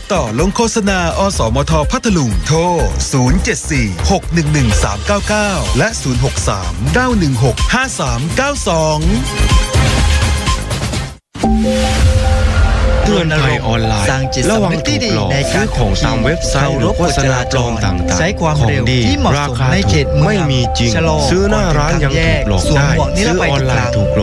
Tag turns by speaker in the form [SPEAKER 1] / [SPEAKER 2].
[SPEAKER 1] ดต่อลงโฆษณาอสมทพัทลุงโทร074-611-399และ063-916-5392
[SPEAKER 2] เตือนภัยออนไลน์ระวังถูกหลอกซื้อของตามเว็บไซต์หรือโฆษณาปลอมต่างๆ
[SPEAKER 3] ใช้ความเร็วที่เหมาะสมในเขตเมือง
[SPEAKER 2] ไม่มีจริงซื้อหน้าร้านยังถูกหลอกได้ซื้อออนไลน์ถูกหลอก